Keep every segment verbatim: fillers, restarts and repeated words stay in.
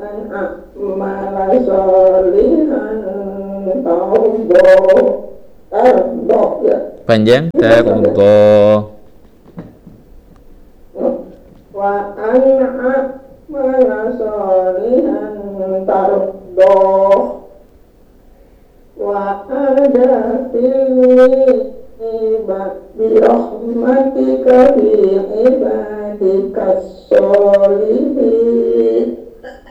Malah solihan taubo tardoh ya. Panjang tardoh. Wa an'a malah solihan tardoh. Wa ada fil birahmatika fi ibadika sholihin.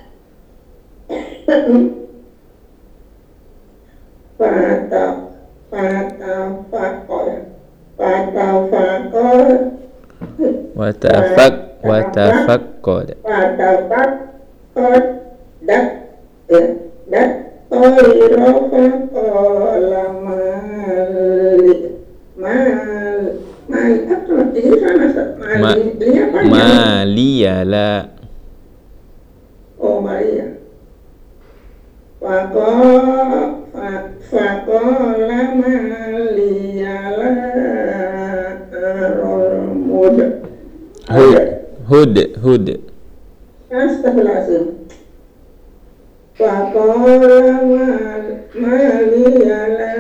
Fata fata fakor fata fakor Watafak Watafakkod fata fakor dak dak toiro fakola mali mal mal apa itu sana Ma mali Maliyala. oh Maria Fakola fakola maliyala mud Hud Hud Hud Astagfirullahaladzim. Fakola maliyala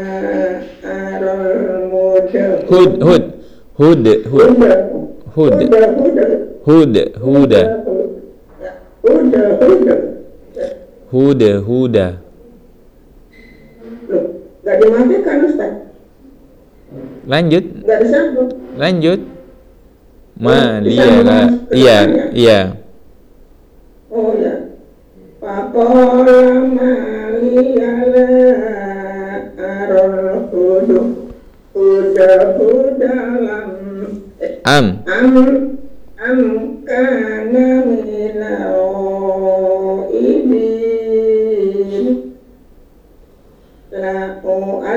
mud Hud Hud Hud Hud Hud Hud Huda Huda Huda Huda Huda. Loh, gak dimatikan Ustaz? Lanjut Gak disambung? Lanjut. Bisa Maliyala. mengulas Iya kedepannya? Iya. Oh ya. Fakola maliyala arol hudu huda huda lam eh, Am am am kana minau ibin la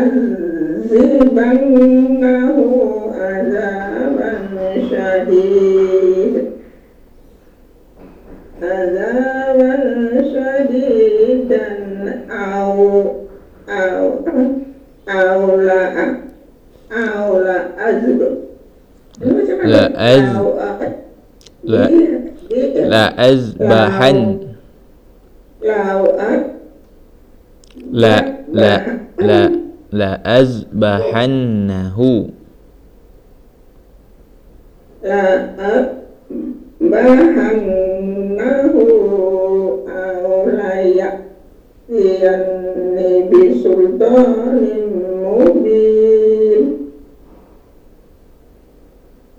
u'azibannahu azaban syadid azaban syadidan au au au la au la azb La az La La azbahan lau La La La La azbahannahu la bahannahu aulaya yanni bisultanin mubin